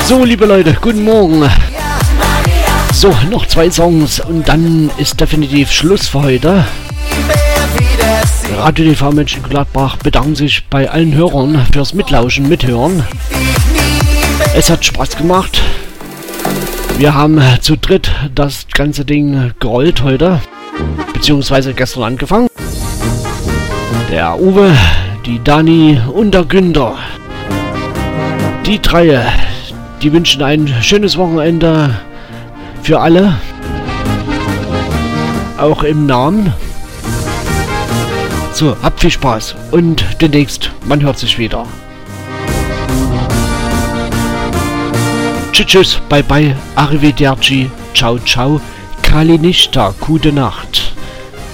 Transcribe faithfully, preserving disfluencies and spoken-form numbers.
So, liebe Leute, guten Morgen. So, noch zwei Songs und dann ist definitiv Schluss für heute. Radio T V Mönchengladbach bedankt sich bei allen Hörern fürs Mitlauschen, Mithören. Es hat Spaß gemacht. Wir haben zu dritt das ganze Ding gerollt heute, beziehungsweise gestern angefangen. Der Uwe, die Dani und der Günther. Die drei, die wünschen ein schönes Wochenende für alle, auch im Namen. So, habt viel Spaß und demnächst, man hört sich wieder. Tschüss, tschüss, bye bye, arrivederci, ciao, ciao, Kalinishta, gute Nacht.